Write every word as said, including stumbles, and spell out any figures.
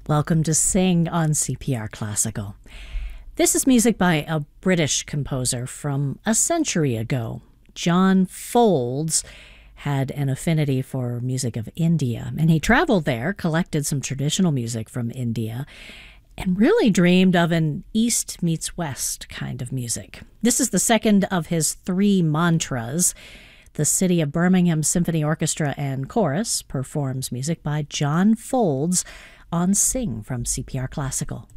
Welcome to Sing on C P R Classical. This is music by a British composer from a century ago. John Foulds had an affinity for music of India, and he traveled there, collected some traditional music from India, and really dreamed of an East meets West kind of music. This is the second of his three mantras. The City of Birmingham Symphony Orchestra and Chorus performs music by John Foulds on Sing from C P R Classical.